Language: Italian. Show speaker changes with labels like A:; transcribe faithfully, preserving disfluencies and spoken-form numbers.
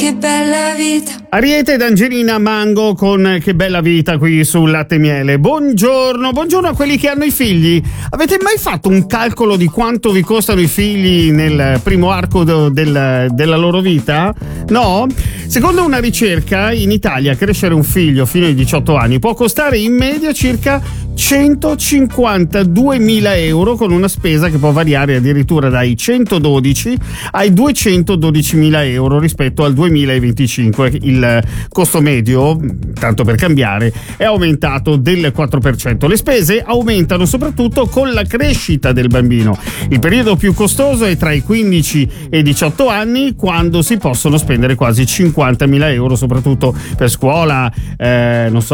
A: Che bella vita.
B: Ariete ed Angelina Mango con Che bella vita qui sul Latte e Miele. Buongiorno, buongiorno a quelli che hanno i figli. Avete mai fatto un calcolo di quanto vi costano i figli nel primo arco do, del, della loro vita? No? Secondo una ricerca, in Italia crescere un figlio fino ai diciotto anni può costare in media circa centocinquantaduemila euro, con una spesa che può variare addirittura dai centododici ai duecentododicimila euro rispetto al duemilaventicinque. Il costo medio, tanto per cambiare, è aumentato del quattro per cento. Le spese aumentano soprattutto con la crescita del bambino. Il periodo più costoso è tra i quindici e i diciotto anni, quando si possono spendere quasi cinquantamila euro, soprattutto per scuola, eh, non so,